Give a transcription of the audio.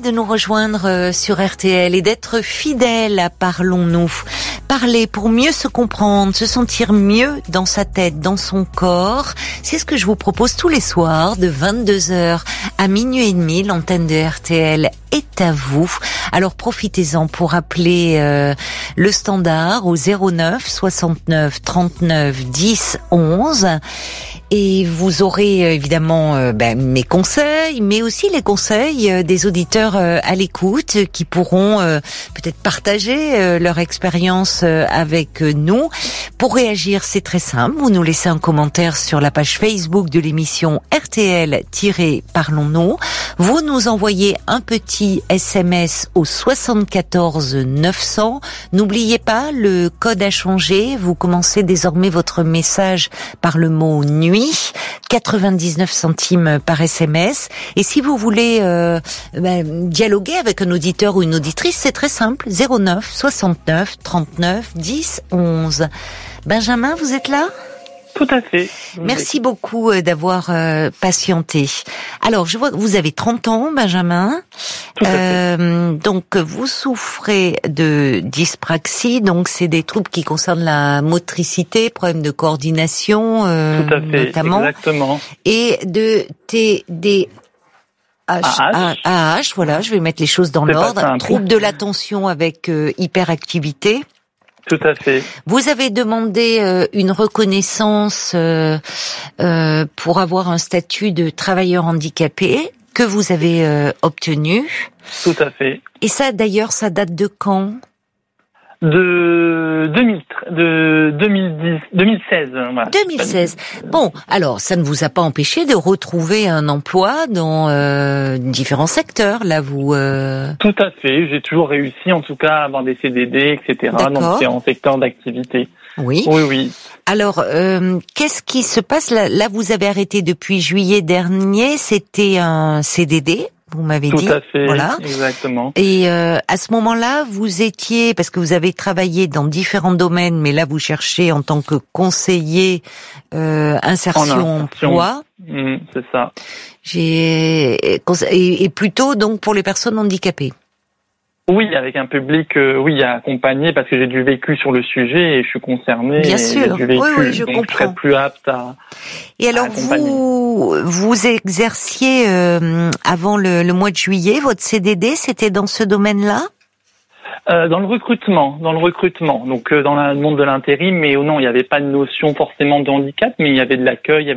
de nous rejoindre sur RTL et d'être fidèle à Parlons-nous. Parler pour mieux se comprendre, se sentir mieux dans sa tête, dans son corps. C'est ce que je vous propose tous les soirs de 22h à minuit et demi. L'antenne de RTL est à vous. Alors profitez-en pour appeler le standard au 09 69 39 10 11. Et vous aurez évidemment mes conseils, mais aussi les conseils des auditeurs à l'écoute qui pourront peut-être partager leur expérience avec nous. Pour réagir, c'est très simple. Vous nous laissez un commentaire sur la page Facebook de l'émission RTL-Parlons-nous. Vous nous envoyez un petit SMS au 74 900. N'oubliez pas, le code a changé. Vous commencez désormais votre message par le mot nuit. 99 centimes par SMS. Et si vous voulez dialoguer avec un auditeur ou une auditrice, c'est très simple. 09 69 39 10 11. Benjamin, vous êtes là ? Tout à fait. Merci beaucoup d'avoir patienté. Alors, je vois que vous avez 30 ans, Benjamin. Tout à fait. Donc, vous souffrez de dyspraxie. Donc, c'est des troubles qui concernent la motricité, problèmes de coordination, Tout à fait, notamment. Exactement. Et de TDAH, voilà, je vais mettre les choses dans l'ordre. Trouble de l'attention avec hyperactivité. Tout à fait. Vous avez demandé une reconnaissance pour avoir un statut de travailleur handicapé que vous avez obtenu. Tout à fait. Et ça, d'ailleurs, ça date de quand ? De 2016. Voilà. 2016. Bon, alors, ça ne vous a pas empêché de retrouver un emploi dans différents secteurs, là, vous... Tout à fait. J'ai toujours réussi, en tout cas, à avoir des CDD, etc. dans différents secteurs d'activité. Oui. Oui. Alors, qu'est-ce qui se passe là, vous avez arrêté depuis juillet dernier. C'était un CDD. Vous m'avez dit. Tout à fait, voilà. Exactement. Et à ce moment-là, vous étiez, parce que vous avez travaillé dans différents domaines, mais là vous cherchez en tant que conseiller insertion emploi. C'est ça. Et plutôt donc pour les personnes handicapées. Oui, avec un public, à accompagner, parce que j'ai du vécu sur le sujet et je suis concerné. Bien sûr, oui, je comprends. Je serais plus apte à. Et alors vous exerciez avant le mois de juillet, votre CDD, c'était dans ce domaine-là ? Dans le recrutement. Donc dans le monde de l'intérim, mais non, il n'y avait pas de notion forcément de handicap, mais il y avait de l'accueil.